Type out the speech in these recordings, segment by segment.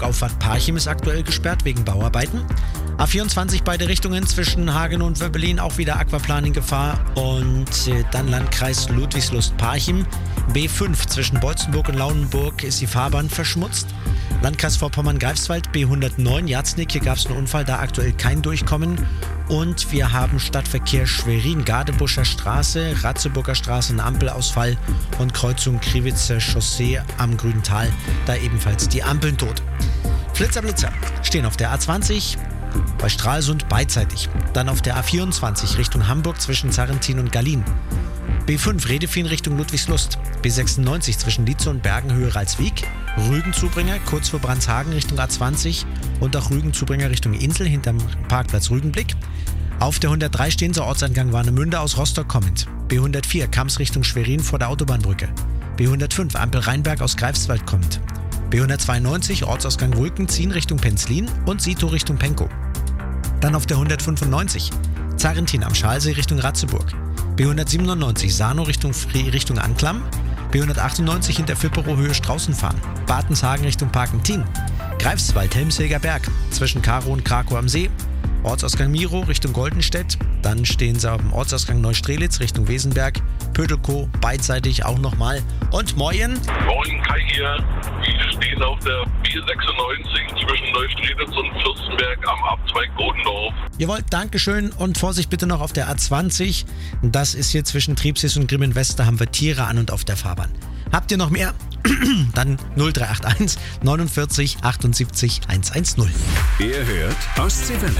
Auffahrt Parchim ist aktuell gesperrt wegen Bauarbeiten. A24 beide Richtungen zwischen Hagen und Wöbbelin auch wieder Aquaplan in Gefahr. Und dann Landkreis Ludwigslust-Parchim. B5 zwischen Beutzenburg und Lauenburg ist die Fahrbahn verschmutzt. Landkreis Vorpommern-Greifswald B109 Jatznick, hier gab es einen Unfall, da aktuell kein Durchkommen. Und wir haben Stadtverkehr Schwerin, Gadebuscher Straße, Ratzeburger Straße, ein Ampelausfall und Kreuzung Kriwitzer Chaussee am Grüntal, da ebenfalls die Ampeln tot. Blitzer stehen auf der A20 bei Stralsund beidseitig. Dann auf der A24 Richtung Hamburg zwischen Zarrentin und Gallien. B5 Redefien Richtung Ludwigslust. B96 zwischen Lietze und Bergenhöhe Ralswiek. Rügenzubringer kurz vor Brandshagen Richtung A20 und auch Rügenzubringer Richtung Insel hinterm Parkplatz Rügenblick. Auf der 103 stehen zur Ortseingang Warnemünde aus Rostock kommend. B104 Kams Richtung Schwerin vor der Autobahnbrücke. B105 Ampel Rheinberg aus Greifswald kommt. B192 Ortsausgang Wulken ziehen Richtung Penzlin und Sito Richtung Penkow. Dann auf der 195 Zarrentin am Schalsee Richtung Ratzeburg. B197 Sano Richtung Anklam. B198 hinter Fipperow Höhe Straußenfahren. Bartenshagen Richtung Parkentin. Greifswald Helmshilger Berg zwischen Karow und Krakow am See. Ortsausgang Miro Richtung Goldenstedt. Dann stehen sie auf dem Ortsausgang Neustrelitz Richtung Wesenberg. Pödelkow beidseitig auch nochmal. Und Moin. Moin, Kai hier. Wir stehen auf der B96 zwischen Neustrelitz und Fürstenberg am Abzweig Bodendorf. Jawohl, Dankeschön und Vorsicht bitte noch auf der A20. Das ist hier zwischen Triebsees und Grimmen-West, da haben wir Tiere an und auf der Fahrbahn. Habt ihr noch mehr? Dann 0381 49 78 110. Ihr hört Ostseewelle.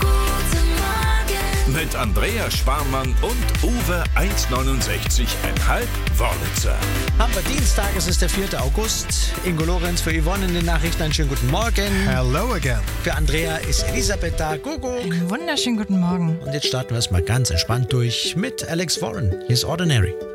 Mit Andrea Schwarmann und Uwe 169,5 Wörlitzer. Haben wir Dienstag, es ist der 4. August. Ingo Lorenz für Yvonne in den Nachrichten. Einen schönen guten Morgen. Hello again. Für Andrea ist Elisabeth da. Kuckuck. Einen wunderschönen guten Morgen. Und jetzt starten wir es mal ganz entspannt durch mit Alex Warren. Hier ist Ordinary.